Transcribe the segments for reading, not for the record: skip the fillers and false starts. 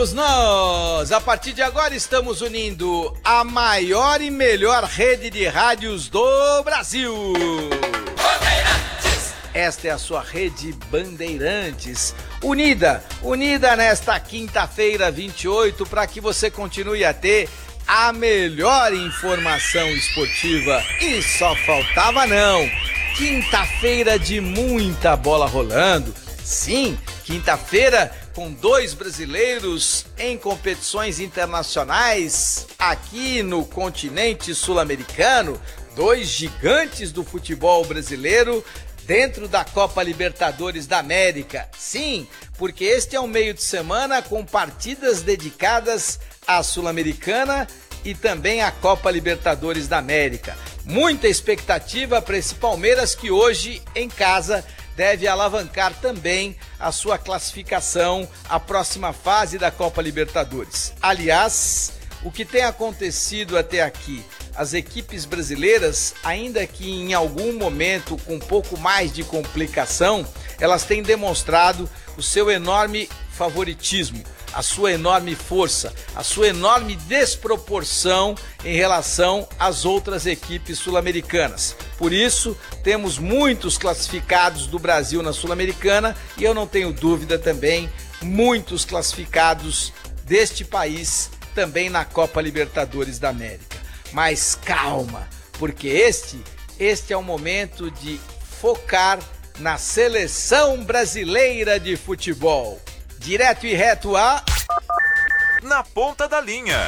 Somos nós! A partir de agora estamos unindo a maior e melhor rede de rádios do Brasil. Bandeirantes! Esta é a sua rede Bandeirantes, unida nesta quinta-feira 28, para que você continue a ter a melhor informação esportiva. E só faltava não! Quinta-feira de muita bola rolando. Sim, quinta-feira com 2 brasileiros em competições internacionais aqui no continente sul-americano, 2 gigantes do futebol brasileiro dentro da Copa Libertadores da América. Sim, porque este é um meio de semana com partidas dedicadas à Sul-Americana e também à Copa Libertadores da América. Muita expectativa para esse Palmeiras que hoje em casa deve alavancar também a sua classificação à próxima fase da Copa Libertadores. Aliás, o que tem acontecido até aqui? As equipes brasileiras, ainda que em algum momento com um pouco mais de complicação, elas têm demonstrado o seu enorme favoritismo, a sua enorme força, a sua enorme desproporção em relação às outras equipes sul-americanas. Por isso, temos muitos classificados do Brasil na Sul-Americana e eu não tenho dúvida também, muitos classificados deste país também na Copa Libertadores da América. Mas calma, porque este é o momento de focar na seleção brasileira de futebol. Direto e reto a... Na ponta da linha.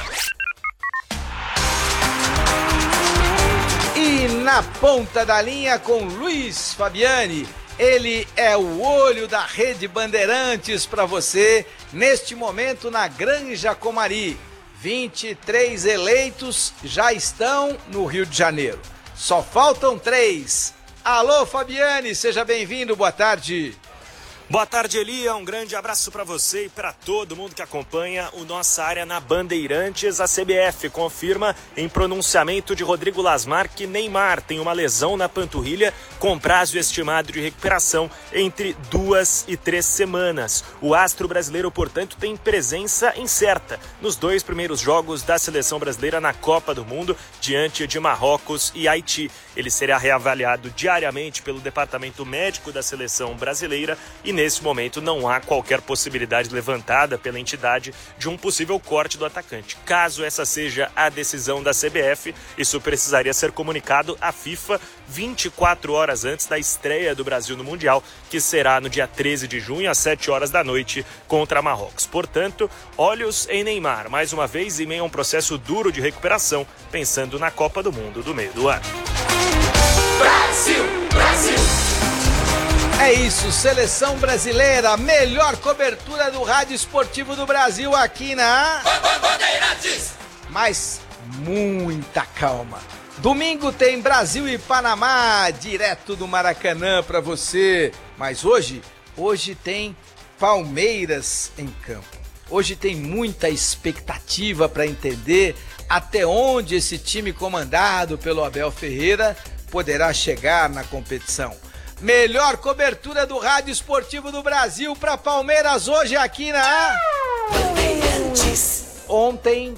E na ponta da linha com Luiz Fabiani. Ele é o olho da Rede Bandeirantes para você neste momento na Granja Comari. 23 eleitos já estão no Rio de Janeiro. Só faltam 3. Alô, Fabiani, seja bem-vindo, boa tarde. Boa tarde, Elia. Um grande abraço para você e para todo mundo que acompanha o Nossa Área na Bandeirantes. A CBF confirma em pronunciamento de Rodrigo Lasmar que Neymar tem uma lesão na panturrilha com prazo estimado de recuperação entre 2 e 3 semanas. O astro brasileiro, portanto, tem presença incerta nos 2 primeiros jogos da seleção brasileira na Copa do Mundo diante de Marrocos e Haiti. Ele será reavaliado diariamente pelo departamento médico da seleção brasileira e nesse momento não há qualquer possibilidade levantada pela entidade de um possível corte do atacante. Caso essa seja a decisão da CBF, isso precisaria ser comunicado à FIFA 24 horas antes da estreia do Brasil no Mundial, que será no dia 13 de junho, às 7 horas da noite, contra Marrocos. Portanto, olhos em Neymar, mais uma vez em meio a um processo duro de recuperação, pensando na Copa do Mundo do meio do ano. Brasil, Brasil! É isso, seleção brasileira, melhor cobertura do rádio esportivo do Brasil aqui na Bandeirantes. Mas muita calma. Domingo tem Brasil e Panamá, direto do Maracanã para você. Mas hoje tem Palmeiras em campo. Hoje tem muita expectativa para entender até onde esse time comandado pelo Abel Ferreira poderá chegar na competição. Melhor cobertura do rádio esportivo do Brasil para Palmeiras hoje aqui na Bandeirantes. Ontem,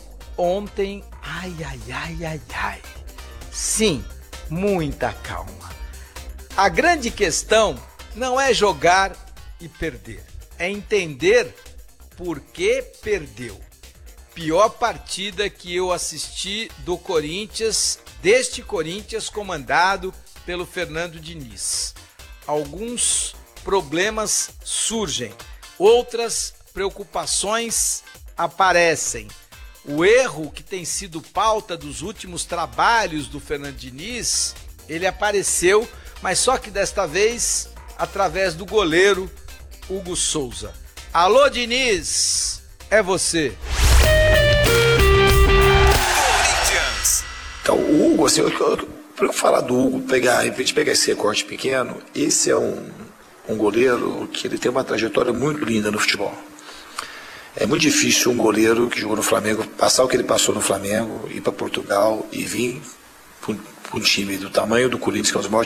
ai. Sim, muita calma. A grande questão não é jogar e perder, é entender por que perdeu. Pior partida que eu assisti do Corinthians, deste Corinthians comandado pelo Fernando Diniz. Alguns problemas surgem, outras preocupações aparecem. O erro que tem sido pauta dos últimos trabalhos do Fernando Diniz, ele apareceu, mas só que desta vez através do goleiro Hugo Souza. Alô, Diniz, é você. Então, o Hugo, assim, para eu falar do Hugo, a gente pegar esse recorte pequeno, esse é um goleiro que ele tem uma trajetória muito linda no futebol. É muito difícil um goleiro que jogou no Flamengo passar o que ele passou no Flamengo, ir para Portugal e vir para um time do tamanho do Corinthians, que é um dos maiores